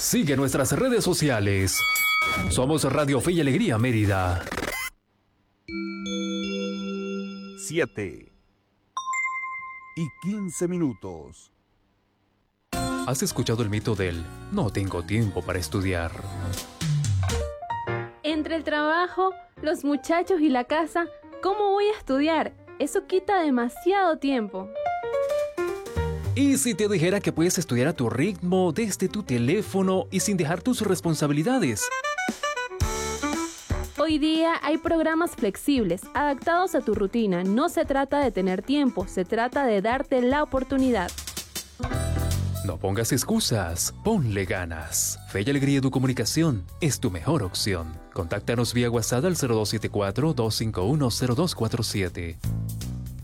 Sigue nuestras redes sociales. Somos Radio Fe y Alegría Mérida. 7:15. ¿Has escuchado el mito del no tengo tiempo para estudiar? Entre el trabajo, los muchachos y la casa, ¿cómo voy a estudiar? Eso quita demasiado tiempo. ¿Y si te dijera que puedes estudiar a tu ritmo, desde tu teléfono y sin dejar tus responsabilidades? Hoy día hay programas flexibles, adaptados a tu rutina. No se trata de tener tiempo, se trata de darte la oportunidad. No pongas excusas, ponle ganas. Fe y Alegría Educomunicación es tu mejor opción. Contáctanos vía WhatsApp al 0274-251-0247.